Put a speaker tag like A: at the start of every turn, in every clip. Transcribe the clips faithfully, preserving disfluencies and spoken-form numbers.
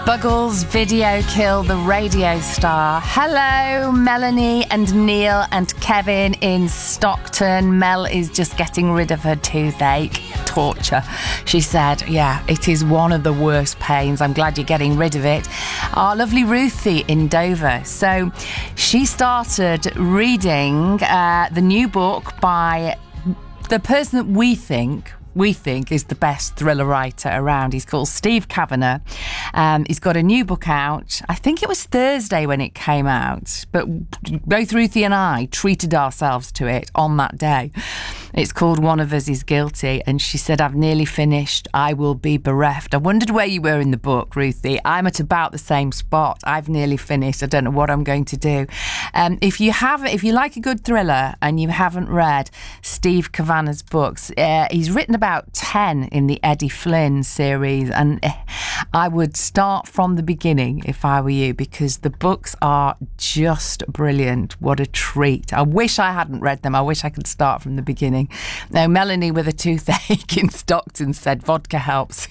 A: Buggles video kill the radio star. Hello, Melanie and Neil and Kevin in Stockton. Mel is just getting rid of her toothache. Torture. She said, yeah, it is one of the worst pains. I'm glad you're getting rid of it. Our lovely Ruthie in Dover. So she started reading uh, the new book by the person that we think we think is the best thriller writer around. He's called Steve Kavanagh. Um, he's got a new book out. I think it was Thursday when it came out, but both Ruthie and I treated ourselves to it on that day. It's called One of Us is Guilty, and she said, I've nearly finished. I will be bereft. I wondered where you were in the book, Ruthie. I'm at about the same spot. I've nearly finished. I don't know what I'm going to do. Um, if you have, if you like a good thriller and you haven't read Steve Kavanagh's books, uh, he's written about ten in the Eddie Flynn series, and I would start from the beginning if I were you, because the books are just brilliant. What a treat. I wish I hadn't read them. I wish I could start from the beginning. Now, Melanie with a toothache in Stockton said vodka helps.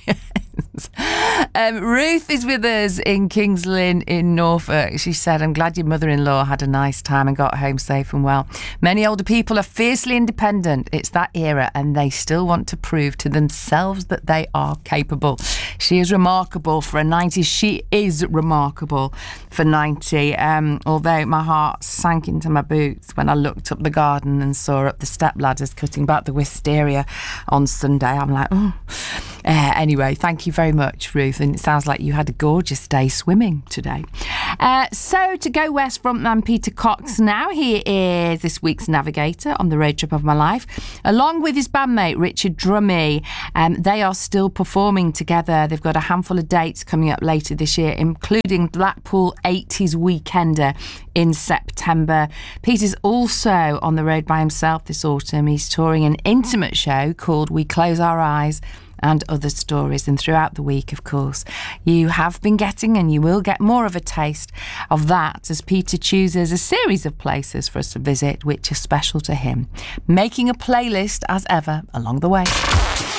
A: um, Ruth is with us in Kings Lynn in Norfolk. She said, I'm glad your mother-in-law had a nice time and got home safe and well. Many older people are fiercely independent. It's that era, and they still want to prove to themselves that they are capable. She is remarkable for a ninety. She is remarkable for ninety. Um, although my heart sank into my boots when I looked up the garden and saw up the step ladders cutting back the wisteria on Sunday. I'm like, oh. Uh, anyway, thank you very much, Ruth. And it sounds like you had a gorgeous day swimming today. Uh, so to go west, frontman Peter Cox now. He is this week's navigator on the road trip of my life, along with his bandmate Richard Drummy. Um, they are still performing together. They've got a handful of dates coming up later this year, including Blackpool eighties Weekender in September. Peter's also on the road by himself this autumn. He's touring an intimate show called We Close Our Eyes and Other Stories. And throughout the week, of course, you have been getting and you will get more of a taste of that as Peter chooses a series of places for us to visit which are special to him, making a playlist as ever along the way.